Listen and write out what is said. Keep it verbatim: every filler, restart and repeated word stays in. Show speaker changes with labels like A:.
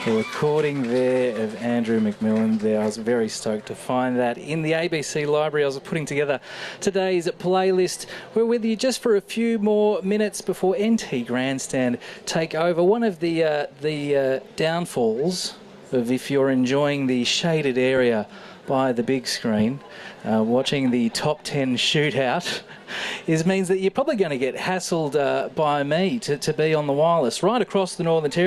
A: A recording there of Andrew McMillan there. I was very stoked to find that in the A B C library. I was putting together today's playlist. We're with you just for a few more minutes before N T Grandstand take over. One of the uh, the uh, downfalls of if you're enjoying the shaded area by the big screen, uh, watching the top ten shootout, is means that you're probably going to get hassled uh, by me to, to be on the wireless right across the Northern Territory.